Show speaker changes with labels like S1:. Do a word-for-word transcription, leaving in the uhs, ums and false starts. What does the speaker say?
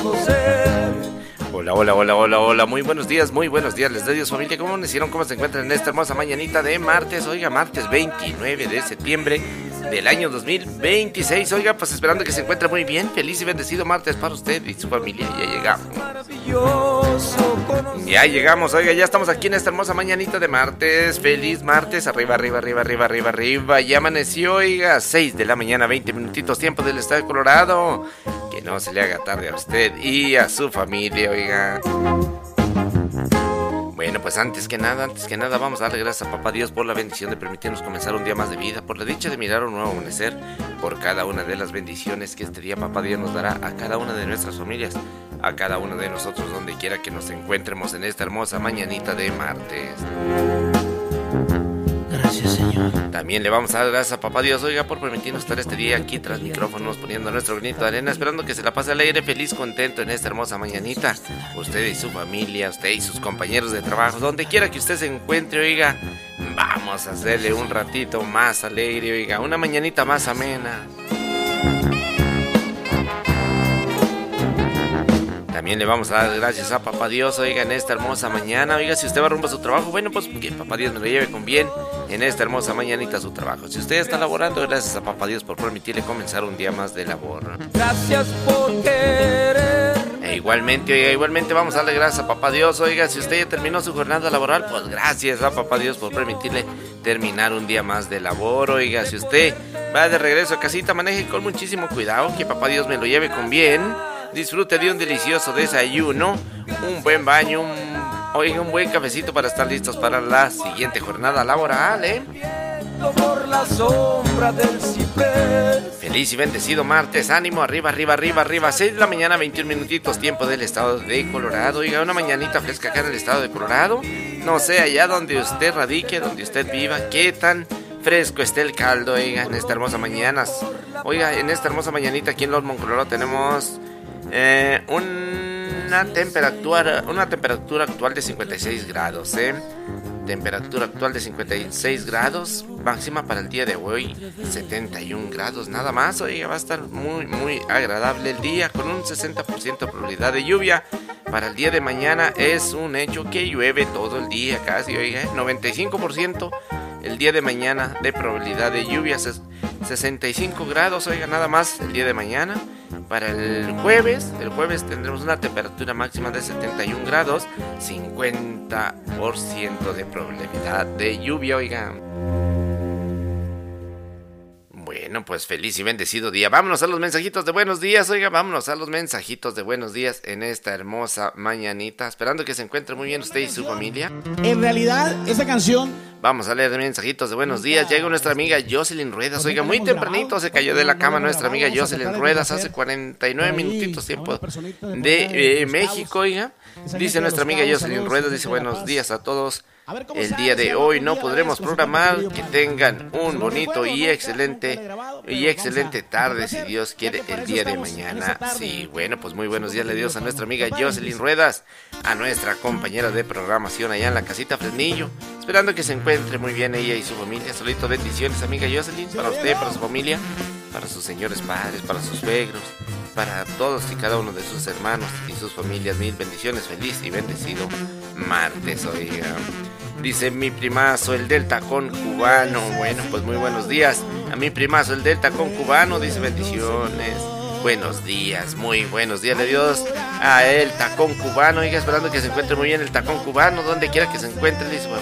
S1: Hola, hola, hola, hola, hola, muy buenos días, muy buenos días, les doy Dios familia, ¿cómo me hicieron? ¿Cómo se encuentran en esta hermosa mañanita de martes? Oiga, martes veintinueve de septiembre del año dos mil veintiséis, oiga, pues esperando que se encuentre muy bien, feliz y bendecido martes para usted y su familia, ya llegamos. Ya llegamos, oiga, ya estamos aquí en esta hermosa mañanita de martes, feliz martes, arriba, arriba, arriba, arriba, arriba, arriba, ya amaneció, oiga, seis de la mañana, veinte minutitos, tiempo del estado de Colorado. Que no se le haga tarde a usted y a su familia, oiga. Bueno, pues antes que nada, antes que nada vamos a darle gracias a Papá Dios por la bendición de permitirnos comenzar un día más de vida, por la dicha de mirar un nuevo amanecer, por cada una de las bendiciones que este día Papá Dios nos dará a cada una de nuestras familias, a cada uno de nosotros donde quiera que nos encuentremos en esta hermosa mañanita de martes.
S2: Gracias, Señor.
S1: También le vamos a dar gracias a Papá Dios, oiga, por permitirnos estar este día aquí tras micrófonos, poniendo nuestro granito de arena, esperando que se la pase alegre, feliz, contento en esta hermosa mañanita. Usted y su familia, usted y sus compañeros de trabajo, donde quiera que usted se encuentre, oiga, vamos a hacerle un ratito más alegre, oiga, una mañanita más amena. También le vamos a dar gracias a Papá Dios, oiga, en esta hermosa mañana. Oiga, si usted va rumbo a su trabajo, bueno, pues que Papá Dios me lo lleve con bien en esta hermosa mañanita a su trabajo. Si usted está laborando, gracias a Papá Dios por permitirle comenzar un día más de labor.
S2: Gracias por querer.
S1: E igualmente, oiga, igualmente vamos a darle gracias a Papá Dios, oiga, si usted ya terminó su jornada laboral, pues gracias a Papá Dios por permitirle terminar un día más de labor, oiga, si usted va de regreso a casita, maneje con muchísimo cuidado, que Papá Dios me lo lleve con bien. Disfrute de un delicioso desayuno, un buen baño, un, oiga, un buen cafecito para estar listos para la siguiente jornada laboral, ¿eh?
S2: Por la sombra del ciprés.
S1: Feliz y bendecido martes, ánimo, arriba, arriba, arriba, arriba, seis de la mañana, veintiún minutitos, tiempo del estado de Colorado. Oiga, una mañanita fresca acá en el estado de Colorado. No sé, allá donde usted radique, donde usted viva, qué tan fresco esté el caldo, oiga, en esta hermosa mañana. Oiga, en esta hermosa mañanita aquí en Longmont, Colorado, tenemos eh, una temperatura, una temperatura actual de cincuenta y seis grados, eh. Temperatura actual de cincuenta y seis grados, máxima para el día de hoy setenta y un grados, nada más. Oiga, va a estar muy muy agradable el día con un sesenta por ciento de probabilidad de lluvia. Para el día de mañana es un hecho que llueve todo el día casi, oiga, noventa y cinco por ciento el día de mañana de probabilidad de lluvia, sesenta y cinco grados, oiga, nada más el día de mañana. Para el jueves, el jueves tendremos una temperatura máxima de setenta y un grados, cincuenta por ciento de probabilidad de lluvia, oiga. Bueno, pues feliz y bendecido día. Vámonos a los mensajitos de buenos días, oiga, vámonos a los mensajitos de buenos días en esta hermosa mañanita, esperando que se encuentre muy bien usted y su familia.
S3: En realidad, esa canción...
S1: Vamos a leer mensajitos de buenos días. Llega nuestra amiga Jocelyn Ruedas. Oiga, muy tempranito se cayó de la cama nuestra amiga Jocelyn Ruedas hace cuarenta y nueve minutitos tiempo de eh, México, oiga. Dice nuestra amiga Jocelyn Ruedas, dice buenos días a todos. El día de hoy no podremos programar, que tengan un bonito y excelente y excelente tarde si Dios quiere el día de mañana. Sí, bueno, pues muy buenos días le Dios a nuestra amiga Jocelyn Ruedas, a nuestra compañera de programación allá en la casita Fresnillo, esperando que se encuentre muy bien ella y su familia. Solitos bendiciones, amiga Jocelyn, para usted, para su familia, para sus señores padres, para sus suegros, para todos y cada uno de sus hermanos y sus familias. Mil bendiciones, feliz y bendecido martes, oiga. Dice mi primazo, el del tacón cubano. Bueno, pues muy buenos días a mi primazo, el del tacón cubano. Dice bendiciones, buenos días, muy buenos días de Dios a el tacón cubano. Oiga, esperando que se encuentre muy bien el tacón cubano, donde quiera que se encuentre. Dice,